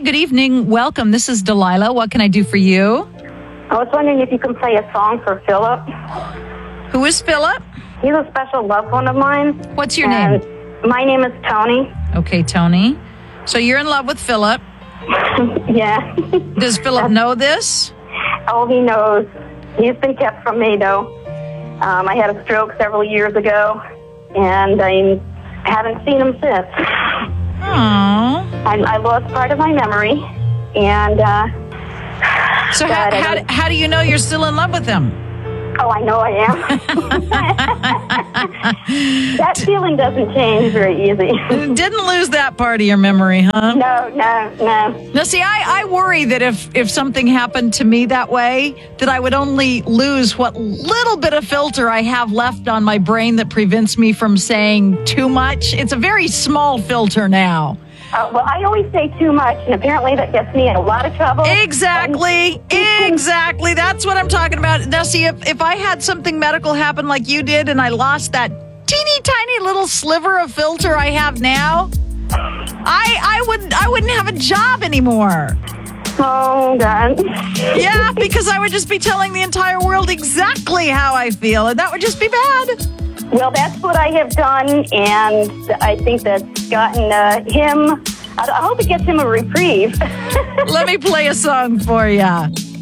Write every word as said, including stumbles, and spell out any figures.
good evening. Welcome. This is Delilah. What can I do for you? I was wondering if you can play a song for Philip. Who is Philip? He's a special loved one of mine. What's your and name? My name is Tony. Okay, Tony. So you're in love with Philip. Yeah. Does Philip know this? Oh, he knows. He's been kept from me, though. Um, I had a stroke several years ago, and I haven't seen him since. Aww. I, I lost part of my memory, and... Uh, so how, how, how do you know you're still in love with him? Oh, I know I am. That feeling doesn't change very easy. Didn't lose that part of your memory, huh? No, no, no. Now, see, I, I worry that if, if something happened to me that way, that I would only lose what little bit of filter I have left on my brain that prevents me from saying too much. It's a very small filter now. Uh, well, I always say too much, and apparently that gets me in a lot of trouble. Exactly. Exactly. That's what I'm talking about. Now, see, if, if I had something medical happen like you did and I lost that teeny tiny little sliver of filter I have now, I I wouldn't I wouldn't have a job anymore. Oh, God. Yeah, because I would just be telling the entire world exactly how I feel, and that would just be bad. Well, that's what I have done, and I think that's gotten uh, him, I, I hope it gets him a reprieve. Let me play a song for you.